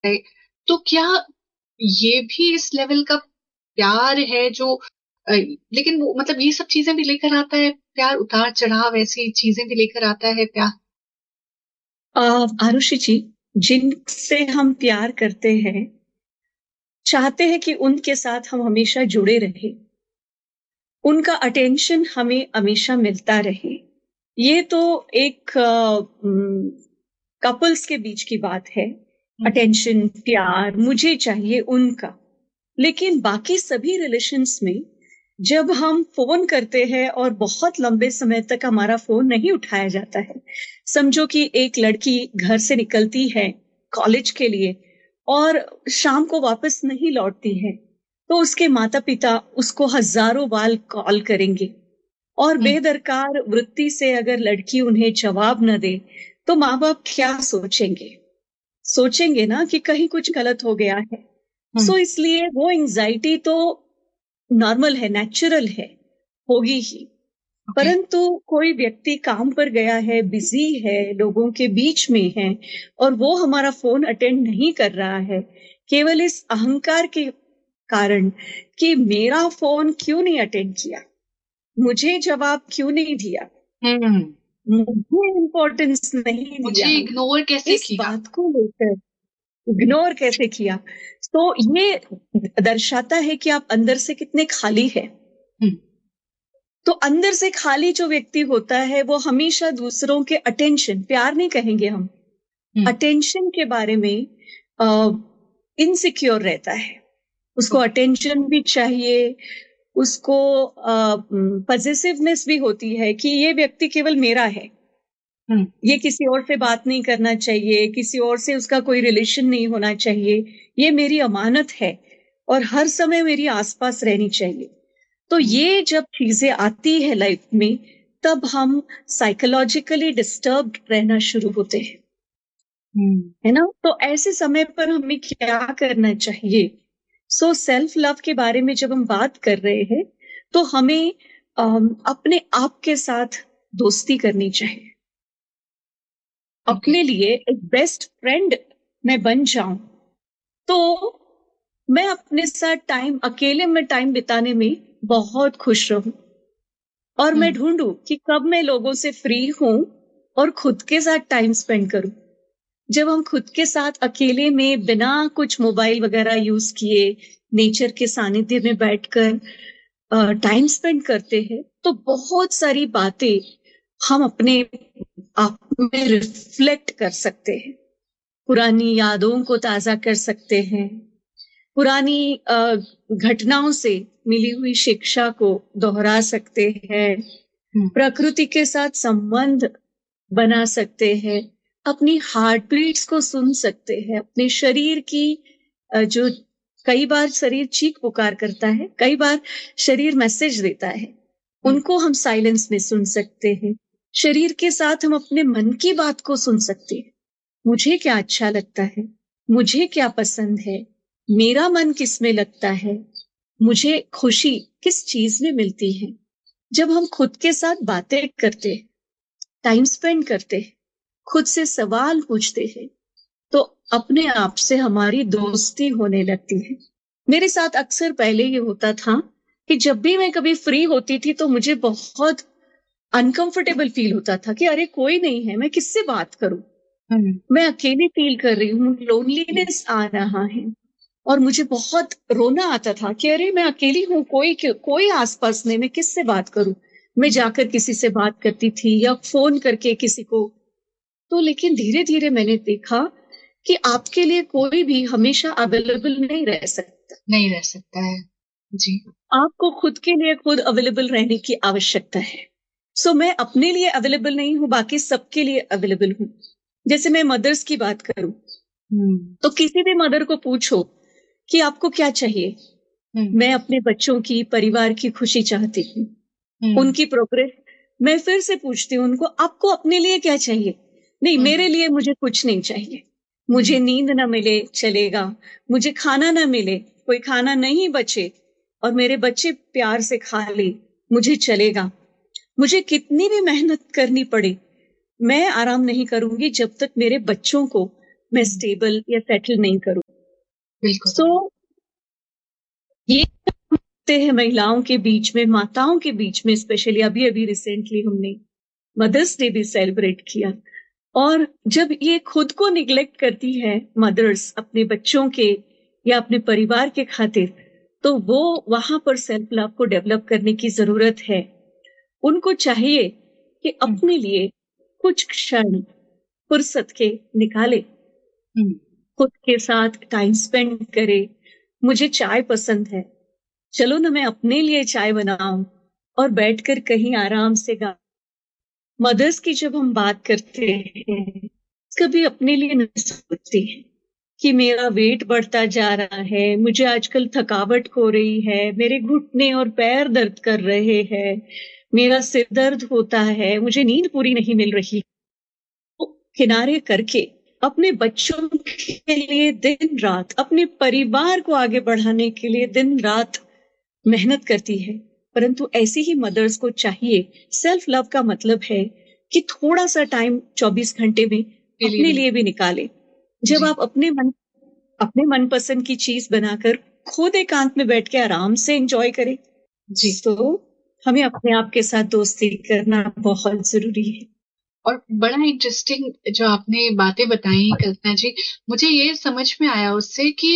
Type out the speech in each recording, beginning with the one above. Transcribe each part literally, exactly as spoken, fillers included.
है। तो क्या ये भी इस लेवल का प्यार है जो अ, लेकिन वो मतलब ये सब चीजें भी लेकर आता है प्यार, उतार चढ़ाव ऐसी चीजें भी लेकर आता है प्यार। अ, आरुषि जी, जिनसे हम प्यार करते हैं, चाहते हैं कि उनके साथ हम हमेशा जुड़े रहें, उनका अटेंशन हमें हमेशा मिलता रहे। ये तो एक कपल्स के बीच की बात है। हम्म। अटेंशन, प्यार मुझे चाहिए उनका। लेकिन बाकी सभी रिलेशंस में जब हम फोन करते हैं और बहुत लंबे समय तक हमारा फोन नहीं उठाया जाता है, समझो कि एक लड़की घर से निकलती है कॉलेज के लिए और शाम को वापस नहीं लौटती है, तो उसके माता पिता उसको हजारों बार कॉल करेंगे और हम्म। बेदरकार वृत्ति से अगर लड़की उन्हें जवाब न दे, तो माँ बाप क्या सोचेंगे? सोचेंगे ना कि कहीं कुछ गलत हो गया है। हम्म। सो इसलिए वो एंजाइटी तो नॉर्मल है, नेचुरल है, होगी ही। ओके। परंतु कोई व्यक्ति काम पर गया है, बिजी है, लोगों के बीच में है और वो हमारा फोन अटेंड नहीं कर रहा है, केवल इस अहंकार के कारण कि मेरा फोन क्यों नहीं अटेंड किया, मुझे जवाब क्यों नहीं दिया, हम्म। मुझे इम्पोर्टेंस नहीं मुझे दिया, इग्नोर कैसे इस किया। बात को लेकर इग्नोर कैसे किया, तो ये दर्शाता है कि आप अंदर से कितने खाली हैं। हम्म। तो अंदर से खाली जो व्यक्ति होता है वो हमेशा दूसरों के अटेंशन, प्यार नहीं कहेंगे हम, हम्म। अटेंशन के बारे में इनसिक्योर रहता है। उसको ओके। अटेंशन भी चाहिए, उसको पॉजिटिवनेस भी होती है कि ये व्यक्ति केवल मेरा है, हम्म। ये किसी और से बात नहीं करना चाहिए, किसी और से उसका कोई रिलेशन नहीं होना चाहिए, ये मेरी अमानत है और हर समय मेरी आसपास रहनी चाहिए। तो हम्म। ये जब चीजें आती है लाइफ में, तब हम साइकोलॉजिकली डिस्टर्ब रहना शुरू होते हैं, हम्म। है ना? तो ऐसे समय पर हमें क्या करना चाहिए? सो सेल्फ लव के बारे में जब हम बात कर रहे हैं, तो हमें अम, अपने आप के साथ दोस्ती करनी चाहिए। ओके। अपने लिए एक बेस्ट फ्रेंड मैं बन जाऊं, तो मैं अपने साथ टाइम, अकेले में टाइम बिताने में बहुत खुश रहूं और मैं हम्म। ढूंढूं कि कब मैं लोगों से फ्री हूं और खुद के साथ टाइम स्पेंड करूं। जब हम खुद के साथ अकेले में बिना कुछ मोबाइल वगैरह यूज किए नेचर के सानिध्य में बैठकर टाइम स्पेंड करते हैं, तो बहुत सारी बातें हम अपने आप में रिफ्लेक्ट कर सकते हैं, पुरानी यादों को ताजा कर सकते हैं, पुरानी अ, घटनाओं से मिली हुई शिक्षा को दोहरा सकते हैं, हम्म। प्रकृति के साथ संबंध बना सकते हैं, अपनी हार्ट बीट्स को सुन सकते हैं, अपने शरीर की अ, जो कई बार शरीर चीख पुकार करता है, कई बार शरीर मैसेज देता है, हम्म। उनको हम साइलेंस में सुन सकते हैं। शरीर के साथ हम अपने मन की बात को सुन सकते हैं। मुझे क्या अच्छा लगता है, मुझे क्या पसंद है, मेरा मन किस में लगता है, मुझे खुशी किस चीज में मिलती है। जब हम खुद के साथ बातें करते, टाइम स्पेंड करते, खुद से सवाल पूछते हैं, तो अपने आप से हमारी दोस्ती होने लगती है। मेरे साथ अक्सर पहले ये होता था कि जब भी मैं कभी फ्री होती थी तो मुझे बहुत अनकंफर्टेबल फील होता था कि अरे कोई नहीं है, मैं किससे बात करूं, हम्म। मैं अकेली फील कर रही हूँ, लोनलीनेस आ रहा है और मुझे बहुत रोना आता था कि अरे मैं अकेली हूँ, कोई कोई आसपास नहीं, मैं किससे बात करूं। मैं जाकर किसी से बात करती थी या फोन करके किसी को। तो लेकिन धीरे धीरे मैंने देखा कि आपके लिए कोई भी हमेशा अवेलेबल नहीं रह सकता। नहीं रह सकता है। जी। आपको खुद के लिए खुद अवेलेबल रहने की आवश्यकता है। सो so, मैं अपने लिए अवेलेबल नहीं हूं, बाकी सबके लिए अवेलेबल हूं। जैसे मैं मदर्स की बात करूं, हम्म। तो किसी भी मदर को पूछो कि आपको क्या चाहिए, हम्म। मैं अपने बच्चों की, परिवार की खुशी चाहती हूँ, हम्म। उनकी प्रोग्रेस। मैं फिर से पूछती हूँ उनको, आपको अपने लिए क्या चाहिए? नहीं, हम्म। मेरे लिए मुझे कुछ नहीं चाहिए। हम्म। मुझे नींद ना मिले चलेगा, मुझे खाना ना मिले, कोई खाना नहीं बचे और मेरे बच्चे प्यार से खा ले, मुझे चलेगा। मुझे कितनी भी मेहनत करनी पड़े, मैं आराम नहीं करूंगी जब तक मेरे बच्चों को मैं स्टेबल या सेटल नहीं करूं। बिल्कुल। सो so, ये हैं महिलाओं के बीच में, माताओं के बीच में, स्पेशली अभी अभी रिसेंटली हमने मदर्स डे भी सेलिब्रेट किया। और जब ये खुद को निग्लेक्ट करती है मदर्स अपने बच्चों के या अपने परिवार के खातिर, तो वो वहां पर सेल्फ लव को डेवलप करने की जरूरत है। उनको चाहिए कि अपने लिए कुछ क्षण फुर्सत के निकाले, खुद के साथ टाइम स्पेंड करे। मुझे चाय पसंद है, चलो ना मैं अपने लिए चाय बनाऊं और बैठकर कहीं आराम से गा। मदर्स की जब हम बात करते हैं, कभी अपने लिए नहीं सोचते हैं कि मेरा वेट बढ़ता जा रहा है, मुझे आजकल थकावट हो रही है, मेरे घुटने और पैर दर्द कर रहे हैं, मेरा सिर दर्द होता है, मुझे नींद पूरी नहीं मिल रही। तो किनारे करके अपने बच्चों के लिए दिन रात, अपने परिवार को आगे बढ़ाने के लिए दिन रात मेहनत करती है। परंतु ऐसी ही मदर्स को चाहिए, सेल्फ लव का मतलब है कि थोड़ा सा टाइम चौबीस घंटे में अपने लिए भी निकाले। जब आप अपने मन अपने मनपसंद की चीज बनाकर खुद एकांत में बैठ के आराम से एंजॉय करें, जी, तो हमें अपने आप के साथ दोस्ती करना बहुत जरूरी है। और बड़ा इंटरेस्टिंग जो आपने बातें बताई कल्पना जी, मुझे ये समझ में आया उससे कि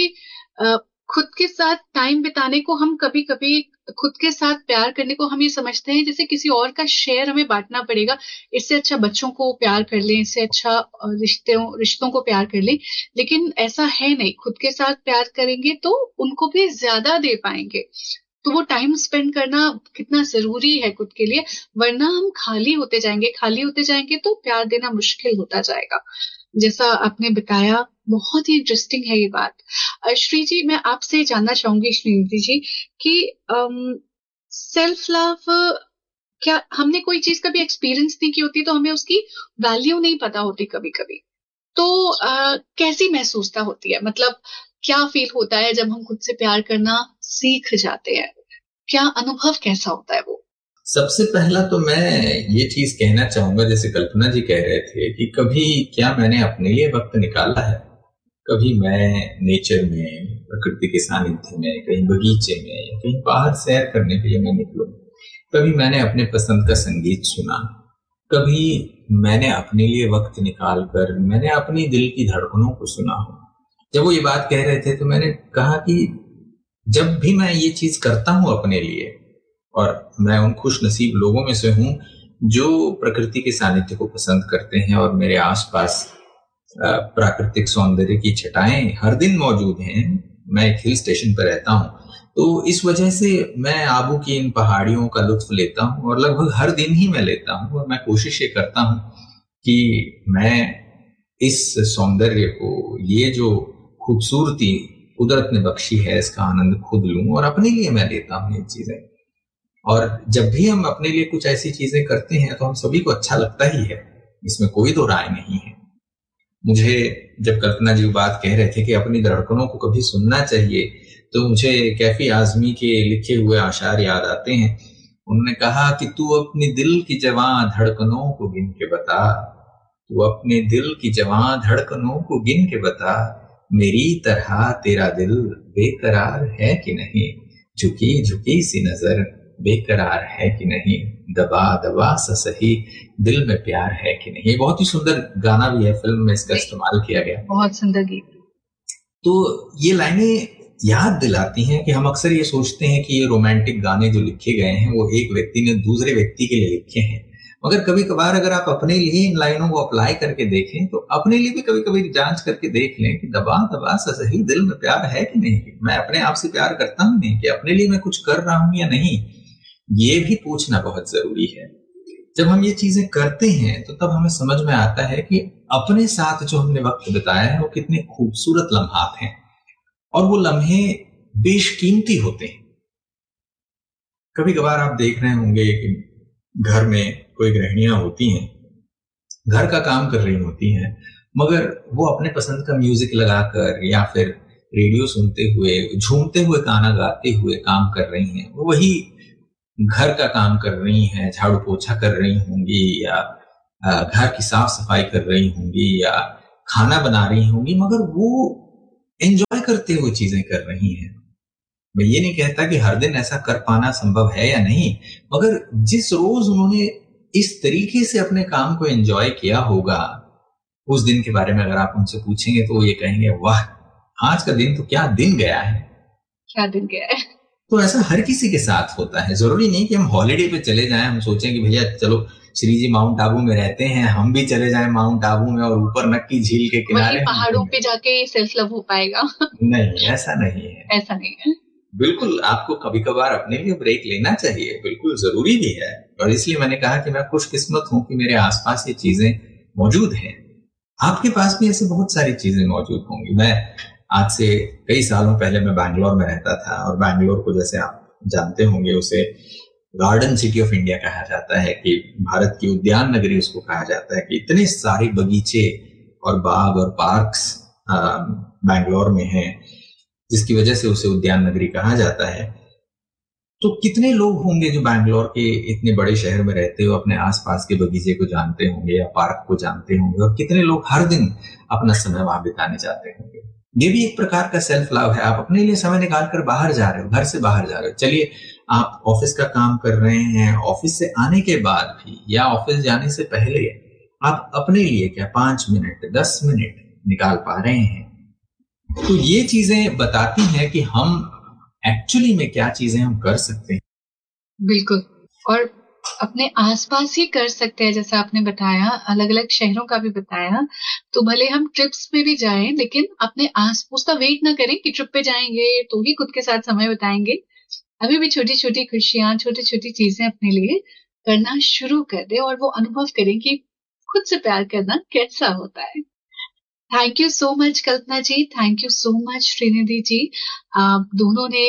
खुद के साथ टाइम बिताने को हम कभी कभी खुद के साथ प्यार करने को हम ये समझते हैं जैसे किसी और का शेयर हमें बांटना पड़ेगा, इससे अच्छा बच्चों को प्यार कर लें, इससे अच्छा रिश्तों रिश्तों को प्यार कर लें। लेकिन ऐसा है नहीं, खुद के साथ प्यार करेंगे तो उनको भी ज्यादा दे पाएंगे। तो वो टाइम स्पेंड करना कितना जरूरी है खुद के लिए, वरना हम खाली होते जाएंगे खाली होते जाएंगे तो प्यार देना मुश्किल होता जाएगा। जैसा आपने बताया, बहुत ही इंटरेस्टिंग है ये बात। श्री जी, मैं आपसे जानना चाहूंगी श्रीनिधि जी कि सेल्फ लव, क्या हमने कोई चीज कभी एक्सपीरियंस नहीं की होती तो हमें उसकी वैल्यू नहीं पता होती कभी कभी, तो आ, कैसी महसूसता होती है, मतलब क्या फील होता है जब हम खुद से प्यार करना सीख जाते हैं, क्या अनुभव कैसा होता है वो? सबसे पहला तो मैं ये चीज कहना चाहूंगा, जैसे कल्पना जी कह रहे थे कि कभी क्या मैंने अपने लिए वक्त निकाला है। कभी मैं नेचर में, प्रकृति के सानिध्य में, कहीं बगीचे में, कहीं बाहर सैर करने के लिए मैं निकलूं। कभी मैंने अपने पसंद का संगीत सुना, कभी मैंने अपने लिए वक्त निकाल कर मैंने अपनी दिल की धड़कनों को सुना हो। जब वो ये बात कह रहे थे तो मैंने कहा कि जब भी मैं ये चीज करता हूं अपने लिए, और मैं उन खुश नसीब लोगों में से हूं जो प्रकृति के सानिध्य को पसंद करते हैं और मेरे आसपास प्राकृतिक सौंदर्य की छटाएं हर दिन मौजूद हैं। मैं एक हिल स्टेशन पर रहता हूं, तो इस वजह से मैं आबू की इन पहाड़ियों का लुत्फ लेता हूं और लगभग हर दिन ही मैं लेता हूं। और मैं कोशिश ये करता हूं कि मैं इस सौंदर्य को, ये जो खूबसूरती कुदरत ने बख्शी है, इसका आनंद खुद लूं और अपने लिए मैं लेता हूं ये चीजें। और जब भी हम अपने लिए कुछ ऐसी चीजें करते हैं तो हम सभी को अच्छा लगता ही है, इसमें कोई दो राय नहीं है। मुझे जब कल्पना जी बात कह रहे थे कि अपनी धड़कनों को कभी सुनना चाहिए, तो मुझे कैफी आजमी के लिखे हुए आशार याद आते हैं। उन्होंने कहा कि तू अपनी दिल की जवां धड़कनों को गिन के बता, तू अपने दिल की जवां धड़कनों को गिन के बता, मेरी तरह तेरा दिल बेकरार है कि नहीं, झुकी झुकी सी नजर बेकरार है कि नहीं, दबा दबा सा सही दिल में प्यार है कि नहीं। बहुत ही सुंदर गाना भी है, फिल्म में इसका इस्तेमाल किया गया, बहुत सुंदर गीत। तो ये लाइनें याद दिलाती हैं कि हम अक्सर ये सोचते हैं कि ये रोमांटिक गाने जो लिखे गए हैं वो एक व्यक्ति ने दूसरे व्यक्ति के लिए लिखे हैं, मगर कभी कभार अगर आप अपने लिए इन लाइनों को अप्लाई करके देखें तो अपने लिए भी कभी कभी जांच करके देख लें कि दबा दबा सा सही दिल में प्यार है कि नहीं, मैं अपने आप से प्यार करता हूं नहीं, कि अपने लिए मैं कुछ कर रहा हूं या नहीं, ये भी पूछना बहुत जरूरी है। जब हम ये चीजें करते हैं तो तब हमें समझ में आता है कि अपने साथ जो हमने वक्त बिताया है वो कितने खूबसूरत लम्हात हैं, और वो लम्हे बेशकीमती होते हैं। कभी कभार आप देख रहे होंगे कि घर में कोई गृहिणियां होती हैं, घर का काम कर रही होती हैं, मगर वो अपने पसंद का म्यूजिक लगाकर या फिर रेडियो सुनते हुए, झूमते हुए, गाना गाते हुए काम कर रही हैं। वो वही घर का काम कर रही हैं, झाड़ू पोछा कर रही होंगी, या घर की साफ सफाई कर रही होंगी, या खाना बना रही होंगी, मगर वो एंजॉय करते हुए चीजें कर रही हैं। मैं ये नहीं कहता कि हर दिन ऐसा कर पाना संभव है या नहीं, मगर जिस रोज उन्होंने इस तरीके से अपने काम को एंजॉय किया होगा, उस दिन के बारे में अगर आप उनसे पूछेंगे तो वो ये कहेंगे, वाह आज का दिन तो क्या दिन गया है, क्या दिन गया है। तो ऐसा हर किसी के साथ होता है। जरूरी नहीं कि हम हॉलिडे पे चले जाएं, हम सोचें कि भैया चलो श्री जी माउंट आबू में रहते हैं, हम भी चले जाएं माउंट आबू में और ऊपर नक्की झील के किनारे पहाड़ों पे जाके सेल्फ लव हो पाएगा। नहीं, ऐसा नहीं है, ऐसा नहीं है। बिल्कुल आपको कभी कभार अपने लिए ब्रेक लेना चाहिए, बिल्कुल जरूरी भी है। और इसलिए मैंने कहा कि मैं खुशकिस्मत हूं कि मेरे आसपास ये चीजें मौजूद हैं। आपके पास भी ऐसे बहुत सारी चीजें मौजूद होंगी। मैं आज से कई सालों पहले मैं बैंगलोर में रहता था, और बैंगलोर को जैसे आप जानते होंगे उसे गार्डन सिटी ऑफ इंडिया कहा जाता है, कि भारत की उद्यान नगरी उसको कहा जाता है, कि इतने सारे बगीचे और बाग और पार्क्स बैंगलोर में हैं, जिसकी वजह से उसे उद्यान नगरी कहा जाता है। तो कितने लोग होंगे जो बैंगलोर के इतने बड़े शहर में रहते हो अपने आसपास के बगीचे को जानते होंगे या पार्क को जानते होंगे, और कितने लोग हर दिन अपना समय वहां बिताने जाते होंगे। ये भी एक प्रकार का सेल्फ लव है। आप अपने लिए समय निकाल कर बाहर जा रहे हो, घर से बाहर जा रहे हो। चलिए आप ऑफिस का काम कर रहे हैं, ऑफिस से आने के बाद भी या ऑफिस जाने से पहले आप अपने लिए क्या पांच मिनट दस मिनट निकाल पा रहे हैं, तो ये चीजें बताती हैं कि हम एक्चुअली में क्या चीजें हम कर सकते हैं। बिल्कुल, और अपने आसपास ही कर सकते हैं। जैसा आपने बताया, अलग अलग शहरों का भी बताया, तो भले हम ट्रिप्स पे भी जाएं, लेकिन अपने आस उसका वेट ना करें कि ट्रिप पे जाएंगे तो ही खुद के साथ समय बिताएंगे। अभी भी छोटी छोटी खुशियां, छोटी छोटी चीजें अपने लिए करना शुरू कर दे, और वो अनुभव करें कि खुद से प्यार करना कैसा होता है। Thank you so much Kalpana ji, thank you so much Srinidhi जी। आप दोनों ने,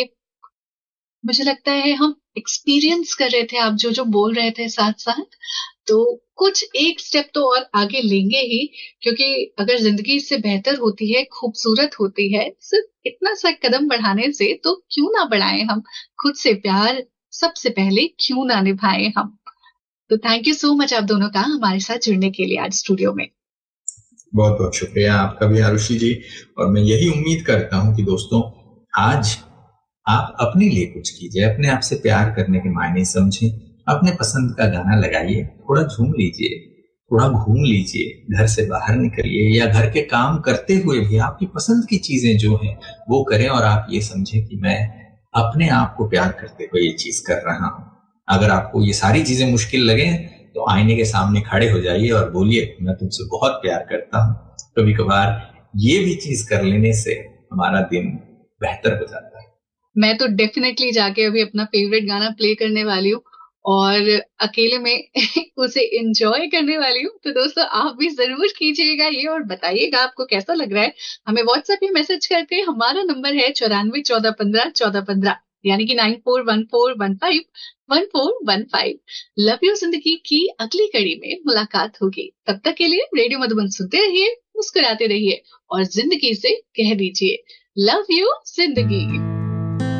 मुझे लगता है हम एक्सपीरियंस कर रहे थे, आप जो जो बोल रहे थे साथ साथ, तो कुछ एक स्टेप तो और आगे लेंगे ही, क्योंकि अगर जिंदगी इससे बेहतर होती है, खूबसूरत होती है, सिर्फ इतना सा कदम बढ़ाने से, तो क्यों ना बढ़ाएं हम खुद से प्यार, सबसे पहले क्यों ना निभाएं हम। तो थैंक यू सो मच आप दोनों का हमारे साथ जुड़ने के लिए आज स्टूडियो में। बहुत बहुत शुक्रिया आपका भी आरुषि जी। और मैं यही उम्मीद करता हूं कि दोस्तों आज आप अपने लिए कुछ कीजिए, अपने आप से प्यार करने के मायने समझें, अपने पसंद का गाना लगाइए, थोड़ा झूम लीजिए, थोड़ा घूम लीजिए, घर से बाहर निकलिए, या घर के काम करते हुए भी आपकी पसंद की चीजें जो हैं वो करें, और आप ये समझें कि मैं अपने आप को प्यार करते हुए ये चीज कर रहा हूं। अगर आपको ये सारी चीजें मुश्किल लगे तो आईने के सामने खड़े हो जाइए और बोलिए, मैं तुमसे बहुत प्यार करता हूँ। कभी कभार ये भी चीज कर लेने से हमारा दिन बेहतर हो जाता है। मैं तो डेफिनेटली जाके अभी अपना फेवरेट गाना प्ले करने वाली हूँ और अकेले में उसे एंजॉय करने वाली हूँ। तो दोस्तों आप भी जरूर कीजिएगा ये, और बताइएगा आपको कैसा लग रहा है। हमें व्हाट्सएप पे मैसेज करके, हमारा नंबर है चौरानवे चौदह पंद्रह चौदह पंद्रह, यानी कि nine four one four one five one four one five. Love you जिंदगी की अगली कड़ी में मुलाकात होगी। तब तक के लिए रेडियो मधुबन सुनते रहिए, मुस्कुराते रहिए, और जिंदगी से कह दीजिए लव यू जिंदगी।